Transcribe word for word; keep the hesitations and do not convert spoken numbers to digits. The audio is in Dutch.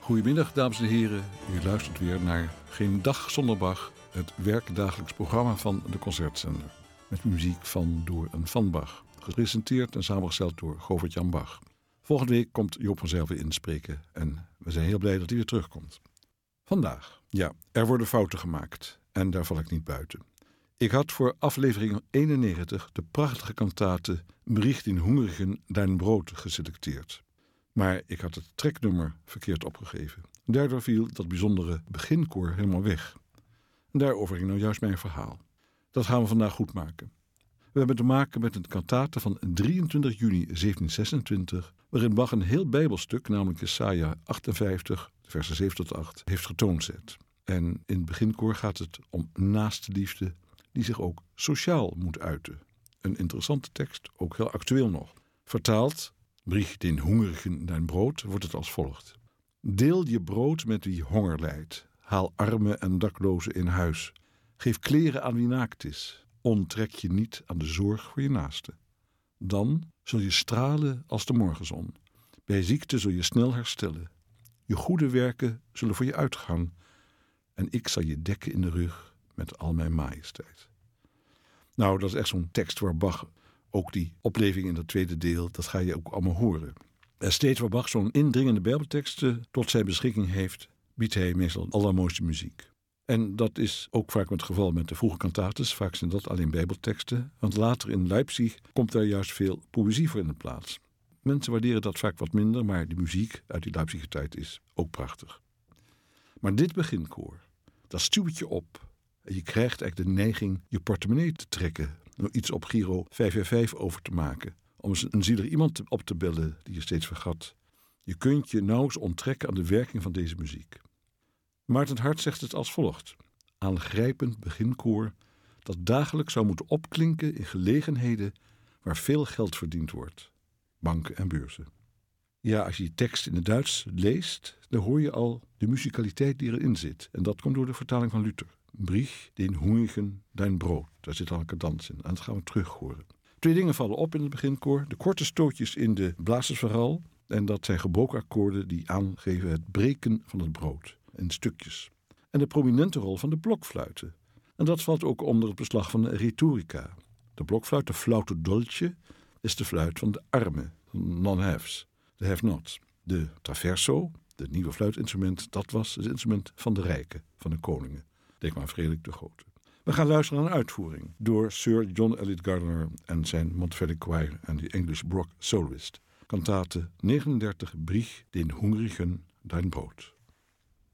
Goedemiddag, dames en heren. U luistert weer naar Geen Dag Zonder Bach, het werkdagelijks programma van de Concertzender. Met muziek van, door en van Bach. Gepresenteerd en samengesteld door Govert-Jan Bach. Volgende week komt Joop vanzelf weer inspreken en we zijn heel blij dat hij weer terugkomt. Vandaag, ja, er worden fouten gemaakt en daar val ik niet buiten. Ik had voor aflevering eenennegentig de prachtige kantate Bericht in Hungrigen dein Brood geselecteerd. Maar ik had het treknummer verkeerd opgegeven. Daardoor viel dat bijzondere beginkoor helemaal weg. En daarover ging nou juist mijn verhaal. Dat gaan we vandaag goed maken. We hebben te maken met een kantate van drieëntwintig juni zeventienhonderdzesentwintig... waarin Bach een heel bijbelstuk, namelijk Jesaja achtenvijftig, versen zeven tot acht, heeft getoonzet. En in het beginkoor gaat het om naastenliefde die zich ook sociaal moet uiten. Een interessante tekst, ook heel actueel nog. Vertaald, Bericht in Hungrigen dein Brood, wordt het als volgt. Deel je brood met wie honger lijdt. Haal armen en daklozen in huis. Geef kleren aan wie naakt is. Onttrek je niet aan de zorg voor je naaste. Dan zul je stralen als de morgenzon. Bij ziekte zul je snel herstellen. Je goede werken zullen voor je uitgaan. En ik zal je dekken in de rug met al mijn majesteit. Nou, dat is echt zo'n tekst waar Bach ook die opleving in het tweede deel, dat ga je ook allemaal horen. En steeds waar Bach zo'n indringende bijbelteksten tot zijn beschikking heeft, biedt hij meestal allermooiste muziek. En dat is ook vaak het geval met de vroege kantates. Vaak zijn dat alleen bijbelteksten, want later in Leipzig komt daar juist veel poëzie voor in de plaats. Mensen waarderen dat vaak wat minder, maar de muziek uit die Leipziger tijd is ook prachtig. Maar dit beginkoor, dat stuwt je op. En je krijgt eigenlijk de neiging je portemonnee te trekken, door iets op Giro vijf vijf vijf over te maken, om eens een zielig iemand op te bellen die je steeds vergat. Je kunt je nauwelijks onttrekken aan de werking van deze muziek. Maarten Hart zegt het als volgt. Aangrijpend beginkoor dat dagelijks zou moeten opklinken in gelegenheden waar veel geld verdiend wordt. Banken en beurzen. Ja, als je die tekst in het Duits leest, dan hoor je al de muzikaliteit die erin zit. En dat komt door de vertaling van Luther. Bericht in Hungrigen dein Brood. Daar zit al een cadans in. En dat gaan we terug horen. Twee dingen vallen op in het beginkoor. De korte stootjes in de blazersverhaal. En dat zijn gebroken akkoorden die aangeven het breken van het brood. In stukjes. En de prominente rol van de blokfluiten. En dat valt ook onder het beslag van de retorica. De blokfluit, de flauto dolce, is de fluit van de armen, non-haves, de have-nots. De traverso, het nieuwe fluitinstrument, dat was het instrument van de rijken, van de koningen. Denk maar aan Frederik de Grote. We gaan luisteren naar een uitvoering door Sir John Eliot Gardiner en zijn Monteverdi Choir en de English Brock Soloist. Kantate negenendertig, Bericht in Hungrigen dein Brood.